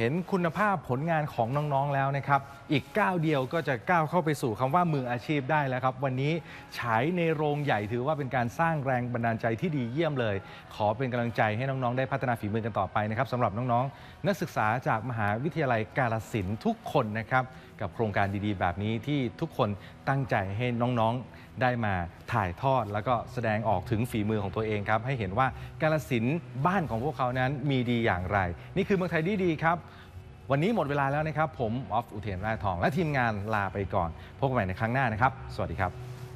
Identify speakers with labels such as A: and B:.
A: ห็นคุณภาพผลงานของน้องๆแล้วนะครับอีกก้าวเดียวก็จะก้าวเข้าไปสู่คำว่ามืออาชีพได้แล้วครับวันนี้ฉายในโรงใหญ่ถือว่าเป็นการสร้างแรงบันดาลใจที่ดีเยี่ยมเลยขอเป็นกำลังใจให้น้องๆได้พัฒนาฝีมือกันต่อไปนะครับสำหรับน้องๆนักศึกษาจากมหาวิทยาลัยกาฬสินธุ์ทุกคนนะครับกับโครงการดีๆแบบนี้ที่ทุกคนตั้งใจให้น้องๆได้มาถ่ายทอดแล้วก็แสดงออกถึงฝีมือของตัวเองครับให้เห็นว่ากาฬสินธุ์บ้านของพวกเขานั้นมีดีอย่างไรนี่คือเมืองไทยดีๆครับวันนี้หมดเวลาแล้วนะครับผมออฟอุเทนแร่ทองและทีมงานลาไปก่อนพบกันใหม่ในครั้งหน้านะครับสวัสดีครับ